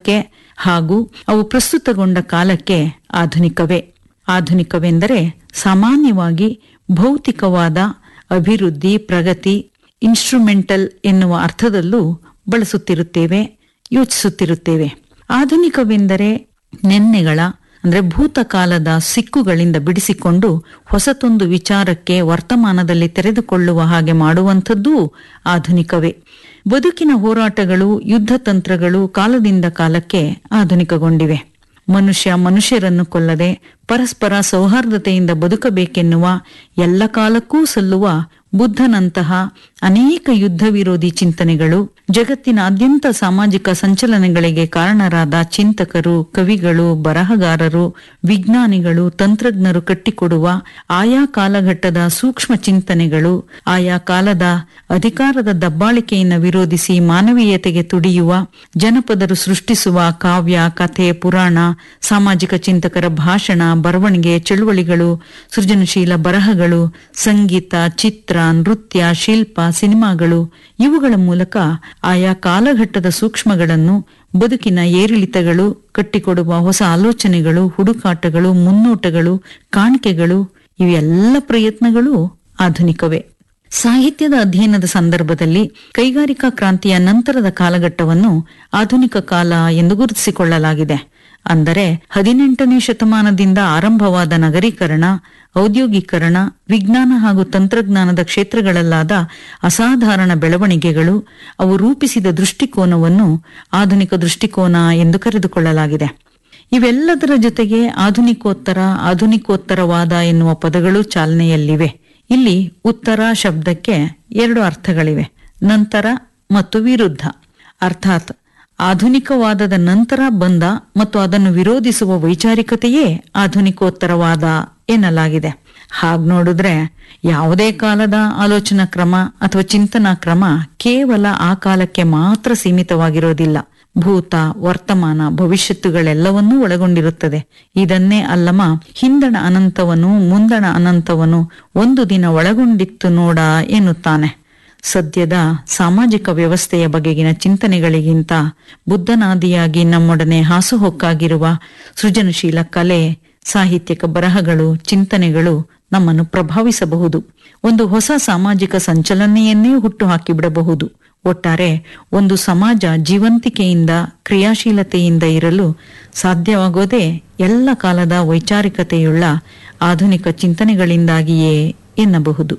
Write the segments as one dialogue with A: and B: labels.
A: ಕಾಲಕ್ಕೆ ಹಾಗೂ ಅವು ಪ್ರಸ್ತುತಗೊಂಡ ಕಾಲಕ್ಕೆ ಆಧುನಿಕವೇ. ಆಧುನಿಕವೆಂದರೆ ಸಾಮಾನ್ಯವಾಗಿ ಭೌತಿಕವಾದ ಅಭಿವೃದ್ಧಿ, ಪ್ರಗತಿ, ಇನ್ಸ್ಟ್ರುಮೆಂಟಲ್ ಎನ್ನುವ ಅರ್ಥದಲ್ಲೂ ಬಳಸುತ್ತಿರುತ್ತೇವೆ, ಯೋಚಿಸುತ್ತಿರುತ್ತೇವೆ. ಆಧುನಿಕವೆಂದರೆ ನೆನ್ನೆಗಳ ಅಂದ್ರೆ ಭೂತಕಾಲದ ಸಿಕ್ಕುಗಳಿಂದ ಬಿಡಿಸಿಕೊಂಡು ಹೊಸತೊಂದು ವಿಚಾರಕ್ಕೆ ವರ್ತಮಾನದಲ್ಲಿ ತೆರೆದುಕೊಳ್ಳುವ ಹಾಗೆ ಮಾಡುವಂಥದ್ದೂ ಆಧುನಿಕವೇ. ಬದುಕಿನ ಹೋರಾಟಗಳು, ಯುದ್ಧ ತಂತ್ರಗಳು ಕಾಲದಿಂದ ಕಾಲಕ್ಕೆ ಆಧುನಿಕಗೊಂಡಿವೆ. ಮನುಷ್ಯ ಮನುಷ್ಯರನ್ನು ಕೊಲ್ಲದೆ ಪರಸ್ಪರ ಸೌಹಾರ್ದತೆಯಿಂದ ಬದುಕಬೇಕೆನ್ನುವ ಎಲ್ಲ ಕಾಲಕ್ಕೂ ಸಲ್ಲುವ ಬುದ್ಧನಂತಹ ಅನೇಕ ಯುದ್ಧ ವಿರೋಧಿ ಚಿಂತನೆಗಳು, ಜಗತ್ತಿನಾದ್ಯಂತ ಸಾಮಾಜಿಕ ಸಂಚಲನಗಳಿಗೆ ಕಾರಣರಾದ ಚಿಂತಕರು, ಕವಿಗಳು, ಬರಹಗಾರರು, ವಿಜ್ಞಾನಿಗಳು, ತಂತ್ರಜ್ಞರು ಕಟ್ಟಿಕೊಡುವ ಆಯಾ ಕಾಲಘಟ್ಟದ ಸೂಕ್ಷ್ಮ ಚಿಂತನೆಗಳು, ಆಯಾ ಕಾಲದ ಅಧಿಕಾರದ ದಬ್ಬಾಳಿಕೆಯನ್ನು ವಿರೋಧಿಸಿ ಮಾನವೀಯತೆಗೆ ತುಡಿಯುವ ಜನಪದರು ಸೃಷ್ಟಿಸುವ ಕಾವ್ಯ, ಕಥೆ, ಪುರಾಣ, ಸಾಮಾಜಿಕ ಚಿಂತಕರ ಭಾಷಣ, ಬರವಣಿಗೆ, ಚಳುವಳಿಗಳು, ಸೃಜನಶೀಲ ಬರಹಗಳು, ಸಂಗೀತ, ಚಿತ್ರ, ನೃತ್ಯ, ಶಿಲ್ಪ, ಸಿನಿಮಾಗಳು ಇವುಗಳ ಮೂಲಕ ಆಯಾ ಕಾಲಘಟ್ಟದ ಸೂಕ್ಷ್ಮಗಳನ್ನು, ಬದುಕಿನ ಏರಿಳಿತಗಳು, ಕಟ್ಟಿಕೊಡುವ ಹೊಸ ಆಲೋಚನೆಗಳು, ಹುಡುಕಾಟಗಳು, ಮುನ್ನೋಟಗಳು, ಕಾಣಿಕೆಗಳು ಇವೆಲ್ಲ ಪ್ರಯತ್ನಗಳು ಆಧುನಿಕವೇ. ಸಾಹಿತ್ಯದ ಅಧ್ಯಯನದ ಸಂದರ್ಭದಲ್ಲಿ ಕೈಗಾರಿಕಾ ಕ್ರಾಂತಿಯ ನಂತರದ ಕಾಲಘಟ್ಟವನ್ನು ಆಧುನಿಕ ಕಾಲ ಎಂದು ಗುರುತಿಸಿಕೊಳ್ಳಲಾಗಿದೆ. ಅಂದರೆ 18ನೇ ಶತಮಾನದಿಂದ ಆರಂಭವಾದ ನಗರೀಕರಣ, ಔದ್ಯೋಗೀಕರಣ, ವಿಜ್ಞಾನ ಹಾಗೂ ತಂತ್ರಜ್ಞಾನದ ಕ್ಷೇತ್ರಗಳಲ್ಲಾದ ಅಸಾಧಾರಣ ಬೆಳವಣಿಗೆಗಳು, ಅವು ರೂಪಿಸಿದ ದೃಷ್ಟಿಕೋನವನ್ನು ಆಧುನಿಕ ದೃಷ್ಟಿಕೋನ ಎಂದು ಕರೆದುಕೊಳ್ಳಲಾಗಿದೆ. ಇವೆಲ್ಲದರ ಜೊತೆಗೆ ಆಧುನಿಕೋತ್ತರ, ಆಧುನಿಕೋತ್ತರವಾದ ಎನ್ನುವ ಪದಗಳು ಚಾಲನೆಯಲ್ಲಿವೆ. ಇಲ್ಲಿ ಉತ್ತರ ಶಬ್ದಕ್ಕೆ 2 ಅರ್ಥಗಳಿವೆ, ನಂತರ ಮತ್ತು ವಿರುದ್ಧ. ಅರ್ಥಾತ್ ಆಧುನಿಕವಾದದ ನಂತರ ಬಂದ ಮತ್ತು ಅದನ್ನು ವಿರೋಧಿಸುವ ವೈಚಾರಿಕತೆಯೇ ಆಧುನಿಕೋತ್ತರವಾದ ಎನ್ನಲಾಗಿದೆ. ಹಾಗ್ ನೋಡಿದ್ರೆ ಯಾವುದೇ ಕಾಲದ ಆಲೋಚನಾ ಕ್ರಮ ಅಥವಾ ಚಿಂತನಾ ಕ್ರಮ ಕೇವಲ ಆ ಕಾಲಕ್ಕೆ ಮಾತ್ರ ಸೀಮಿತವಾಗಿರೋದಿಲ್ಲ. ಭೂತ, ವರ್ತಮಾನ, ಭವಿಷ್ಯತ್ತುಗಳೆಲ್ಲವನ್ನೂ ಒಳಗೊಂಡಿರುತ್ತದೆ. ಇದನ್ನೇ ಅಲ್ಲಮ ಹಿಂದಣ ಅನಂತವನು ಮುಂದಣ ಅನಂತವನು ಒಂದು ದಿನ ಒಳಗೊಂಡಿತ್ತು ನೋಡ ಎನ್ನುತ್ತಾನೆ. ಸದ್ಯದ ಸಾಮಾಜಿಕ ವ್ಯವಸ್ಥೆಯ ಬಗೆಗಿನ ಚಿಂತನೆಗಳಿಗಿಂತ ಬುದ್ಧನಾದಿಯಾಗಿ ನಮ್ಮೊಡನೆ ಹಾಸುಹೊಕ್ಕಾಗಿರುವ ಸೃಜನಶೀಲ ಕಲೆ, ಸಾಹಿತ್ಯಕ ಬರಹಗಳು, ಚಿಂತನೆಗಳು ನಮ್ಮನ್ನು ಪ್ರಭಾವಿಸಬಹುದು. ಒಂದು ಹೊಸ ಸಾಮಾಜಿಕ ಸಂಚಲನೆಯನ್ನೇ ಹುಟ್ಟು ಹಾಕಿಬಿಡಬಹುದು. ಒಟ್ಟಾರೆ ಒಂದು ಸಮಾಜ ಜೀವಂತಿಕೆಯಿಂದ, ಕ್ರಿಯಾಶೀಲತೆಯಿಂದ ಇರಲು ಸಾಧ್ಯವಾಗೋದೇ ಎಲ್ಲ ಕಾಲದ ವೈಚಾರಿಕತೆಯುಳ್ಳ ಆಧುನಿಕ ಚಿಂತನೆಗಳಿಂದಾಗಿಯೇ ಎನ್ನಬಹುದು.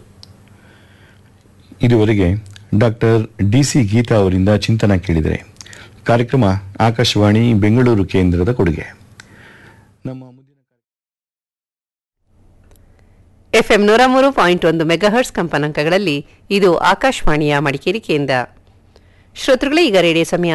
B: ಇದುವರೆಗೆ ಡಾಕ್ಟರ್ ಡಿಸಿ ಗೀತಾ ಅವರಿಂದ ಚಿಂತನ ಕೇಳಿದರೆ. ಕಾರ್ಯಕ್ರಮ ಆಕಾಶವಾಣಿ ಬೆಂಗಳೂರು ಕೇಂದ್ರದ ಕೊಡುಗೆ. ನಮ್ಮ
C: FM 103.1 ಮೆಗಾಹರ್ಟ್ಸ್ ಕಂಪನಾಂಕಗಳಲ್ಲಿ ಇದು ಆಕಾಶವಾಣಿಯ ಮಡಿಕೇರಿ ಕೇಂದ್ರ. ಶ್ರೋತೃಗಳೇ, ಈಗ ರೇಡಿಯೋ ಸಮಯ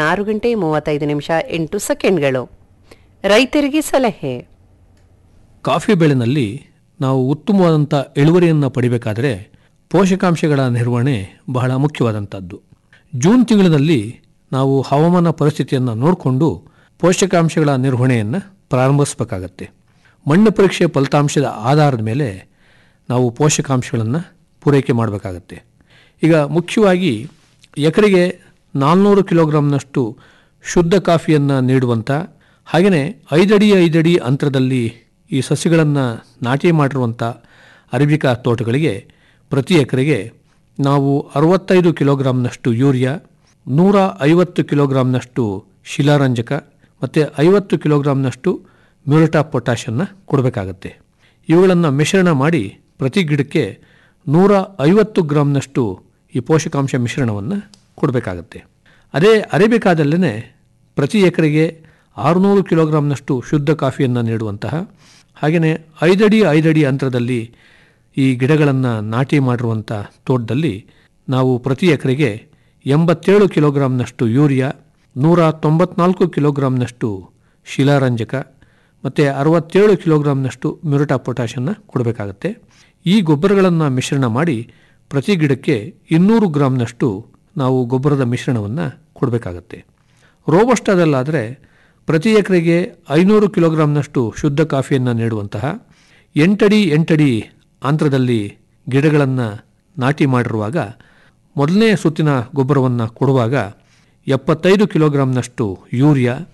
C: 6:35 ರೈತರಿಗೆ ಸಲಹೆ.
D: ಕಾಫಿ ಬೆಳೆನಲ್ಲಿ ನಾವು ಉತ್ತಮವಾದಂಥ ಇಳುವರಿಯನ್ನು ಪಡಿಬೇಕಾದರೆ ಪೋಷಕಾಂಶಗಳ ನಿರ್ವಹಣೆ ಬಹಳ ಮುಖ್ಯವಾದಂಥದ್ದು. ಜೂನ್ ತಿಂಗಳಿನಲ್ಲಿ ನಾವು ಹವಾಮಾನ ಪರಿಸ್ಥಿತಿಯನ್ನು ನೋಡಿಕೊಂಡು ಪೋಷಕಾಂಶಗಳ ನಿರ್ವಹಣೆಯನ್ನು ಪ್ರಾರಂಭಿಸಬೇಕಾಗತ್ತೆ. ಮಣ್ಣು ಪರೀಕ್ಷೆ ಫಲಿತಾಂಶದ ಆಧಾರದ ಮೇಲೆ ನಾವು ಪೋಷಕಾಂಶಗಳನ್ನು ಪೂರೈಕೆ ಮಾಡಬೇಕಾಗತ್ತೆ. ಈಗ ಮುಖ್ಯವಾಗಿ ಎಕರೆಗೆ 400 ಕಿಲೋಗ್ರಾಂನಷ್ಟು ಶುದ್ಧ ಕಾಫಿಯನ್ನು ನೀಡುವಂಥ, ಹಾಗೆಯೇ 5 ಅಡಿ ಅಂತರದಲ್ಲಿ ಈ ಸಸಿಗಳನ್ನು ನಾಟಿ ಮಾಡಿರುವಂಥ ಅರೇಬಿಕಾ ತೋಟಗಳಿಗೆ ಪ್ರತಿ ಎಕರೆಗೆ ನಾವು 65 ಕಿಲೋಗ್ರಾಂನಷ್ಟು ಯೂರಿಯಾ, 150 ಕಿಲೋಗ್ರಾಂನಷ್ಟು ಶಿಲಾರಂಜಕ ಮತ್ತು 50 ಕಿಲೋಗ್ರಾಂನಷ್ಟು ಮ್ಯೂರೇಟ್ ಆಫ್ ಪೊಟ್ಯಾಷನ್ನು ಕೊಡಬೇಕಾಗತ್ತೆ. ಇವುಗಳನ್ನು ಮಿಶ್ರಣ ಮಾಡಿ ಪ್ರತಿ ಗಿಡಕ್ಕೆ 150 ಗ್ರಾಂನಷ್ಟು ಈ ಪೋಷಕಾಂಶ ಮಿಶ್ರಣವನ್ನು ಕೊಡಬೇಕಾಗತ್ತೆ. ಅದೇ ಅರೇಬಿಕಾದಲ್ಲೇ ಪ್ರತಿ ಎಕರೆಗೆ 600 ಕಿಲೋಗ್ರಾಂನಷ್ಟು ಶುದ್ಧ ಕಾಫಿಯನ್ನು ನೀಡುವಂತಹ, ಹಾಗೆಯೇ 5 ಅಡಿ ಅಂತರದಲ್ಲಿ ಈ ಗಿಡಗಳನ್ನು ನಾಟಿ ಮಾಡಿರುವಂಥ ತೋಟದಲ್ಲಿ ನಾವು ಪ್ರತಿ ಎಕರೆಗೆ 87 ಕಿಲೋಗ್ರಾಂನಷ್ಟು ಯೂರಿಯಾ, 194 ಕಿಲೋಗ್ರಾಂನಷ್ಟು ಶಿಲಾರಂಜಕ ಮತ್ತು 67 ಕಿಲೋಗ್ರಾಂನಷ್ಟು ಮ್ಯೂರೇಟ್ ಆಫ್ ಪೊಟ್ಯಾಷನ್ನು ಕೊಡಬೇಕಾಗತ್ತೆ. ಈ ಗೊಬ್ಬರಗಳನ್ನು ಮಿಶ್ರಣ ಮಾಡಿ ಪ್ರತಿ ಗಿಡಕ್ಕೆ 200 ಗ್ರಾಂನಷ್ಟು ನಾವು ಗೊಬ್ಬರದ ಮಿಶ್ರಣವನ್ನು ಕೊಡಬೇಕಾಗತ್ತೆ. ರೋಬಸ್ಟಾದಲ್ಲಾದರೆ ಪ್ರತಿ ಎಕರೆಗೆ 500 ಕಿಲೋಗ್ರಾಂನಷ್ಟು ಶುದ್ಧ ಕಾಫಿಯನ್ನು ನೀಡುವಂತಹ 8 ಅಡಿ ಅಂತರದಲ್ಲಿ ಗಿಡಗಳನ್ನು ನಾಟಿ ಮಾಡಿರುವಾಗ ಮೊದಲನೇ ಸುತ್ತಿನ ಗೊಬ್ಬರವನ್ನು ಕೊಡುವಾಗ 75 ಕಿಲೋಗ್ರಾಂನಷ್ಟು ಯೂರಿಯಾ